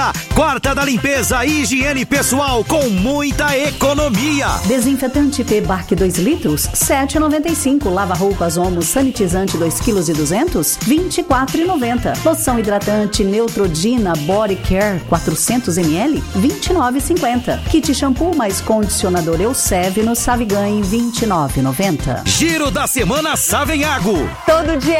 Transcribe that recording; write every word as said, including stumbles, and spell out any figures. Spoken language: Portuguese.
Quarta da limpeza e higiene pessoal com muita economia. Desinfetante P-Bac dois litros, sete reais e noventa e cinco centavos. Lava-roupas Omo sanitizante dois quilos e duzentos, vinte e quatro reais e noventa centavos. Loção hidratante Neutrogena Body Care quatrocentos mililitros, vinte e nove reais e cinquenta centavos. Kit shampoo mais condicionador Elseve no Saviganhe, vinte e nove reais e noventa centavos. Giro da semana Savenhago. Todo dia